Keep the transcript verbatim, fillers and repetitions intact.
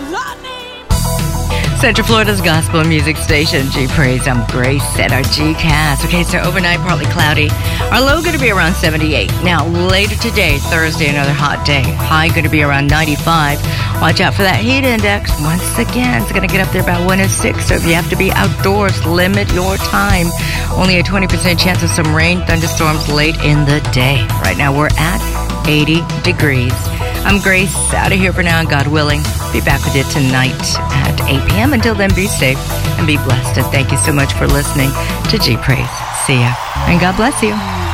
Central Florida's gospel music station, G Praise. I'm Grace at our G Cast. Okay, so overnight, partly cloudy. Our low going to be around seventy-eight. Now, later today, Thursday, another hot day. High going to be around ninety-five. Watch out for that heat index. Once again, it's going to get up there about one oh six. So if you have to be outdoors, limit your time. Only a twenty percent chance of some rain, thunderstorms late in the day. Right now, we're at eighty degrees. I'm Grace, out of here for now, God willing. Be back with you tonight at eight p.m. Until then, be safe and be blessed. And thank you so much for listening to G Praise. See ya. And God bless you.